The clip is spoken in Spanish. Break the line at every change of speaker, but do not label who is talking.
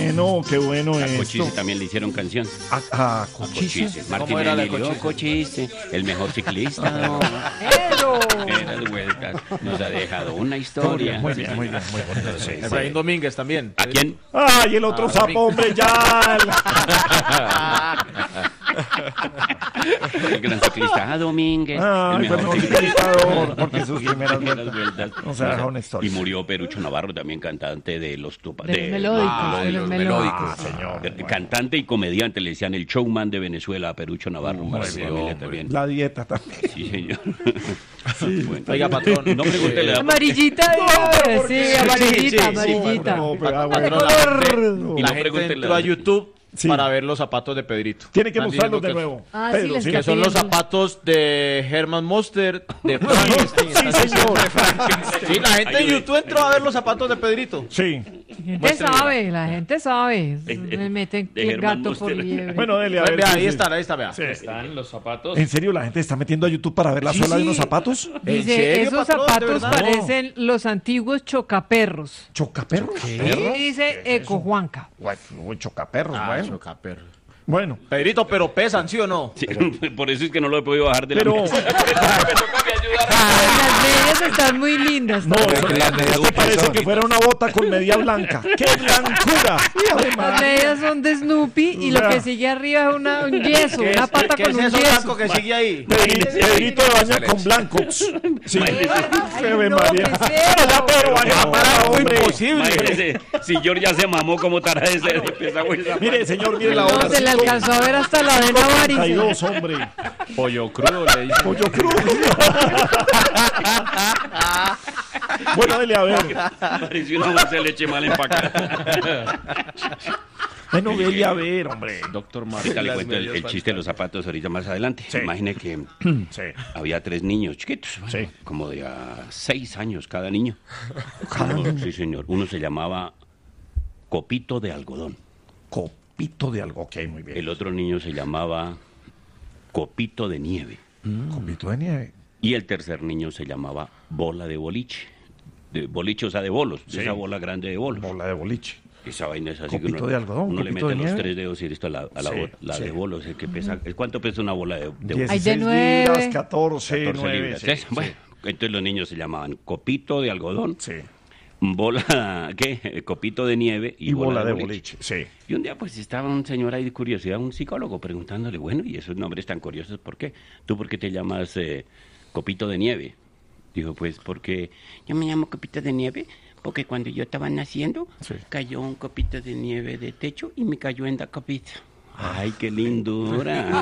qué bueno
A
esto.
Cochise también le hicieron canción.
A Cochise.
Cochise. Martín
¿Cómo era la de
Emilio
Cochise?
Cochise, el mejor ciclista.
¡Eso!
En las vueltas nos ha dejado una historia.
Muy bien, muy bien, muy bonito. Sí, sí.
Efraín Domínguez también.
¿A quién?
Ay, el otro sapo, hombre, ya.
El gran ciclista Domínguez.
Ay,
el
fue
mejor
un dictador, porque sus primeras
primeras
vueltas.
vueltas.
O sea, deja una historia.
Y murió Perucho Navarro, también cantante de los Tupac.
De los melódicos,
de los melódicos.
Señor.
Cantante y comediante, le decían el showman de Venezuela a Perucho Navarro.
Muy
para su
bien,
familia
hombre.
también.
La dieta también.
Sí, señor. Bueno,
Oiga, patrón.
no pregúntele a
Amarillita, sí, amarillita, amarillita.
No, pero,
¿De
bueno,
color?
Y
La
no
gente
pregúntele
entró a YouTube
Sí.
para ver los zapatos de Pedrito.
tiene que
Están
mostrarlos de
diciendo
nuevo.
Ah, sí,
Pedro,
les
sí.
Que son los
Pidiendo.
zapatos de Herman Monster, de Frankenstein.
Sí, señor.
Sí, la gente en YouTube entró a ver los zapatos de Pedrito.
Sí.
La gente sabe. Me meten
de
el
Herman
gato por
Monster.
liebre.
Bueno, dele a ver.
Vea,
sí,
ahí
sí.
está, vea.
Sí.
Están los zapatos.
¿En serio la gente está metiendo a YouTube para ver la
Sí,
suela de
sí.
unos zapatos?
¿En
Dice,
serio,
esos
patrón? ¿De
zapatos
verdad?
parecen los antiguos chocaperros.
¿Chocaperros?
Y dice Eco Juanca.
Uy, chocaperros,
Ah,
bueno.
chocaperro.
Bueno,
Pedrito, pero pesan, ¿sí o no?
Sí, por eso es que no lo he podido bajar de la
pero...
mesa.
Las medias están muy lindas.
No,
también.
eso
Las medias
te parece
son
que fuera una bota con media blanca. ¡Qué blancura!
Las medias son de Snoopy y lo que sigue arriba es un yeso, una pata
¿Qué
con
es
un
eso
yeso.
blanco que sigue ahí?
Pedrito de baño con blancos. Sí.
Ay,
Ave
no,
María.
¿qué es eso?
Pero baño para hombre.
Imposible.
Imagínese, si George ya se mamó como para ese esa vuelta.
Mire, señor, mire la hora.
No, se le alcanzó a ver hasta la vena varicela.
52, hombre.
Pollo crudo le dicen.
Pollo crudo. Bueno, dele a ver.
Pareció una bolsa de leche mal empacada.
Bueno, dele a ver, hombre.
Doctor
Ahorita le
Las
cuento el
medias
chiste de los zapatos ahorita más adelante.
Sí.
Imagine que
Sí.
había 3 niños chiquitos, bueno,
Sí.
como de a 6 años cada niño. Sí, señor. Uno se llamaba Copito de Algodón.
Copito de algo. Ok, muy bien.
El otro niño se llamaba Copito de Nieve.
Copito de nieve.
Y el tercer niño se llamaba Bola de Boliche. De boliche, o sea, de bolos. De
Sí.
esa bola grande de bolos.
Bola de boliche.
Esa vaina es así que
Copito
uno,
de algodón,
uno le
copito
mete
de
los
nieve.
3 dedos y listo la
Sí,
la
sí.
de bolos. El que pesa, ¿cuánto pesa una bola de bolos?
16
nueve.
libras, 14,
14
9.
libras.
Sí,
¿Ves? Bueno, entonces los niños se llamaban Copito de Algodón,
sí.
bola, ¿qué? Copito de Nieve
Y bola de boliche. Sí.
Y un día pues estaba un señor ahí de curiosidad, un psicólogo, preguntándole, bueno, ¿y esos nombres tan curiosos por qué? ¿Tú por qué te llamas Copito de Nieve? Dijo, pues porque yo me llamo Copito de Nieve, porque cuando yo estaba naciendo,
Sí.
cayó un copito de nieve de techo y me cayó en la copita. Ay, qué lindura.